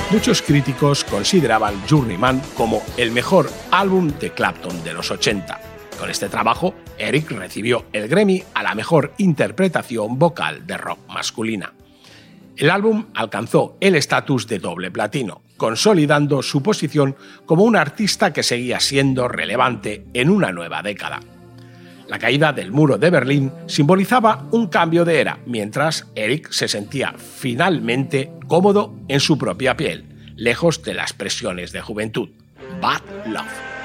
Muchos críticos consideraban Journeyman como el mejor álbum de Clapton de los 80. Con este trabajo, Eric recibió el Grammy a la mejor interpretación vocal de rock masculina. El álbum alcanzó el estatus de doble platino, consolidando su posición como un artista que seguía siendo relevante en una nueva década. La caída del muro de Berlín simbolizaba un cambio de era, mientras Eric se sentía finalmente cómodo en su propia piel, lejos de las presiones de juventud. Bad Love.